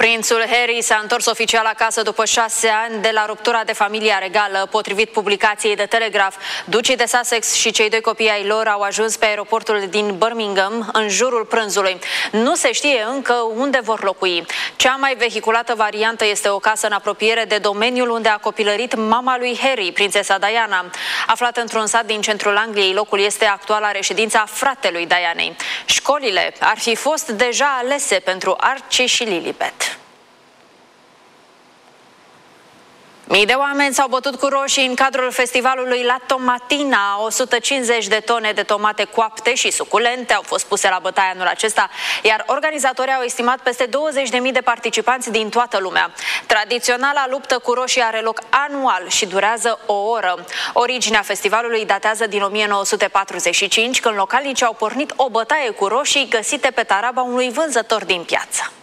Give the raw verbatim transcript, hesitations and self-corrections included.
Prințul Harry s-a întors oficial acasă după șase ani de la ruptura de familia regală. Potrivit publicației de Telegraph, ducii de Sussex și cei doi copii ai lor au ajuns pe aeroportul din Birmingham în jurul prânzului. Nu se știe încă unde vor locui. Cea mai vehiculată variantă este o casă în apropiere de domeniul unde a copilărit mama lui Harry, prințesa Diana. Aflată într-un sat din centrul Angliei, locul este actuala reședința fratelui Dianei. Școlile ar fi fost deja alese pentru Archie și Lilibet. Mii de oameni s-au bătut cu roșii în cadrul festivalului La Tomatina. o sută cincizeci de tone de tomate coapte și suculente au fost puse la bătaie anul acesta, iar organizatorii au estimat peste douăzeci de mii de participanți din toată lumea. Tradiționala luptă cu roșii are loc anual și durează o oră. Originea festivalului datează din o mie nouă sute patruzeci și cinci, când localnicii au pornit o bătaie cu roșii găsite pe taraba unui vânzător din piață.